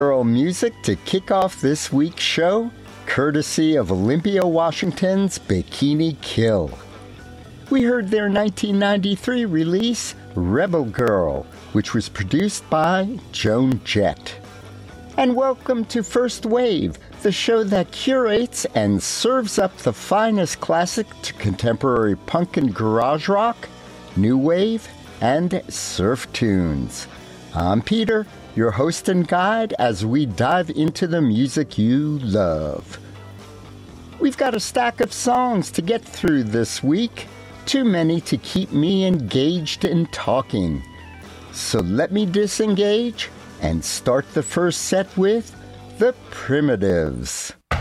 Girl music to kick off this week's show, courtesy of Olympia, Washington's Bikini Kill. We heard their 1993 release, Rebel Girl, which was produced by Joan Jett. And welcome to First Wave, the show that curates and serves up the finest classic to contemporary punk and garage rock, new wave, and surf tunes. I'm Peter, your host and guide as we dive into the music you love. We've got a stack of songs to get through this week, too many to keep me engaged in talking. So let me disengage and start the first set with The Primitives.